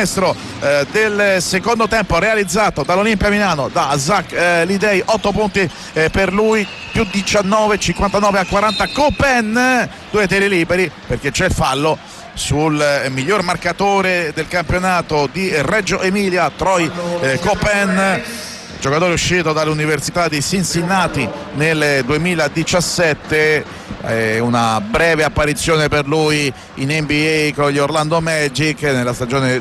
canestro del secondo tempo realizzato dall'Olimpia Milano da Zach Lidei, 8 punti per lui, più 19, 59 a 40. Copen, 2 tiri liberi perché c'è il fallo sul miglior marcatore del campionato di Reggio Emilia, Troy Copen, giocatore uscito dall'Università di Cincinnati nel 2017. Una breve apparizione per lui in NBA con gli Orlando Magic nella stagione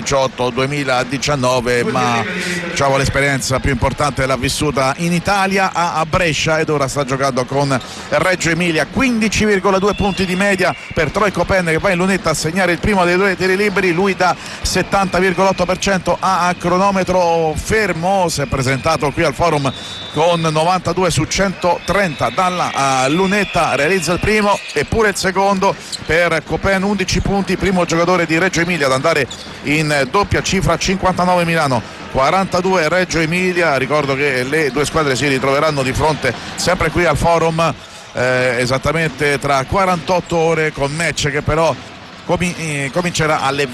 2018-2019, ma diciamo l'esperienza più importante l'ha vissuta in Italia a Brescia ed ora sta giocando con Reggio Emilia. 15,2 punti di media per Troy Copen, che va in lunetta a segnare il primo dei 2 tiri liberi. Lui da 70,8% a cronometro fermo, si è presentato qui al forum con 92 su 130 dalla lunetta, realizza il primo e pure il secondo per Copen. 11 punti, primo giocatore di Reggio Emilia ad andare in doppia cifra. 59 Milano, 42 Reggio Emilia. Ricordo che le due squadre si ritroveranno di fronte sempre qui al forum esattamente tra 48 ore, con match che però comincerà alle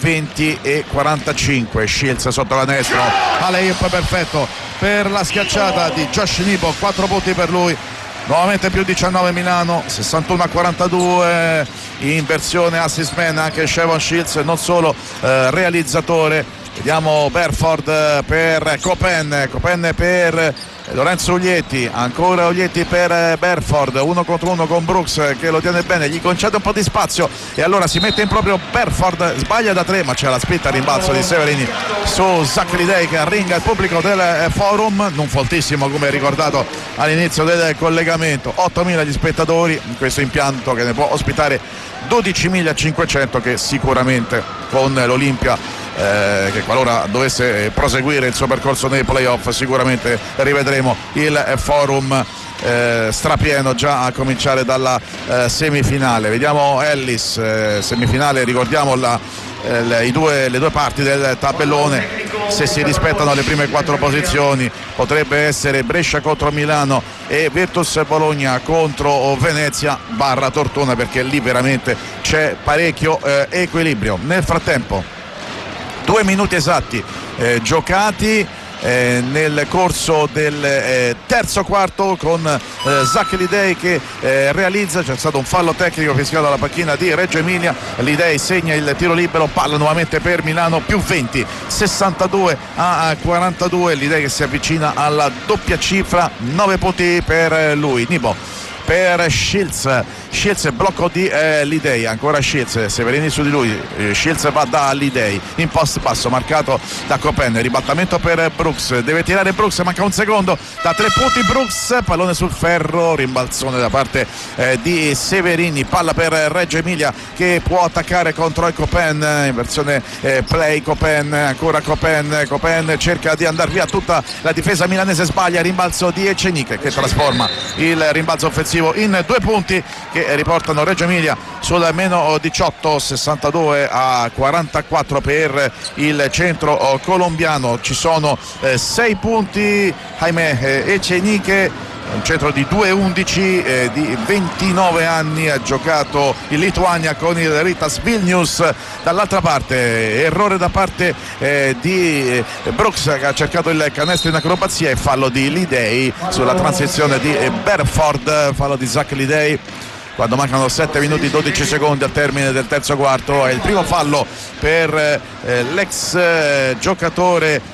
20:45. Shields sotto canestro, alley-up perfetto per la schiacciata di Josh Nebo, 4 punti per lui. Nuovamente più 19 Milano, 61 a 42, in versione assist man anche Shavon Shields, non solo realizzatore. Vediamo Berford per Copen per Lorenzo Uglietti, ancora Uglietti per Berford, 1 contro 1 con Brooks che lo tiene bene, gli concede un po' di spazio e allora si mette in proprio Berford, sbaglia da 3 ma c'è la spinta a rimbalzo di Severini su Zach Lidei che arringa il pubblico del forum, non foltissimo come ricordato all'inizio del collegamento. 8.000 gli spettatori in questo impianto che ne può ospitare 12.500, che sicuramente con l'Olimpia che qualora dovesse proseguire il suo percorso nei playoff sicuramente rivedremo il forum strapieno già a cominciare dalla semifinale. Vediamo Ellis, semifinale, ricordiamo le due parti del tabellone. Se si rispettano le prime 4 posizioni potrebbe essere Brescia contro Milano e Virtus Bologna contro Venezia / Tortona, perché lì veramente c'è parecchio equilibrio. Nel frattempo 2 minuti esatti giocati nel corso del terzo quarto, con Zach Lidei che realizza, c'è stato un fallo tecnico fischiato dalla panchina di Reggio Emilia. Lidei segna il tiro libero, palla nuovamente per Milano, più 20, 62 a 42. Lidei che si avvicina alla doppia cifra, 9 punti per lui. Nibo per Shields, blocco di Lidei, ancora Shields, Severini su di lui, Shields va da Lidei in post basso marcato da Copen, ribaltamento per Brooks, deve tirare Brooks, manca un secondo, da 3 punti Brooks, pallone sul ferro, rimbalzone da parte di Severini, palla per Reggio Emilia che può attaccare contro il Copen in versione play. Copen, ancora Copen cerca di andare via tutta la difesa milanese, sbaglia, rimbalzo di Eceniche che trasforma il rimbalzo offensivo in 2 punti che riportano Reggio Emilia sul meno 18, 62 a 44 per il centro colombiano. Ci sono 6 punti, ahimè, Eceniche, un centro di 2,11, di 29 anni, ha giocato in Lituania con il Ritas Vilnius. Dall'altra parte errore da parte di Brooks che ha cercato il canestro in acrobazia e fallo di Lidei sulla transizione di Berford, fallo di Zach Lidei quando mancano 7 minuti e 12 secondi al termine del terzo quarto. È il primo fallo per l'ex giocatore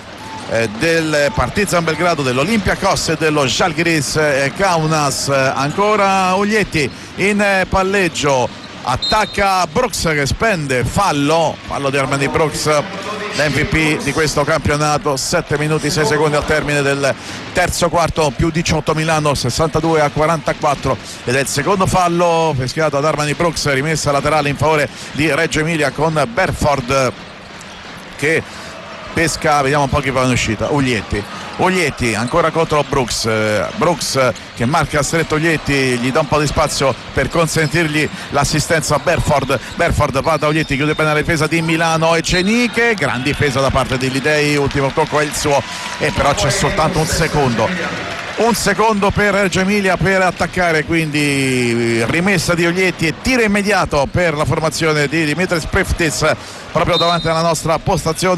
del Partizan Belgrado, dell'Olympiacos e dello Žalgiris Kaunas. Ancora Uglietti in palleggio, attacca Brooks che spende, fallo di Armani Brooks, l'MVP di questo campionato. 7 minuti 6 secondi al termine del terzo quarto, più 18 Milano, 62 a 44, ed è il secondo fallo fischiato ad Armani Brooks, rimessa laterale in favore di Reggio Emilia con Berford che pesca. Vediamo un po' chi va in uscita. Uglietti ancora contro Brooks che marca stretto Uglietti, gli dà un po' di spazio per consentirgli l'assistenza a Berford va da Uglietti, chiude bene la difesa di Milano. Eceniche, gran difesa da parte di Lidei, ultimo tocco è il suo e però c'è soltanto un secondo per Reggio Emilia per attaccare, quindi rimessa di Uglietti e tiro immediato per la formazione di Dimitris Preftis proprio davanti alla nostra postazione.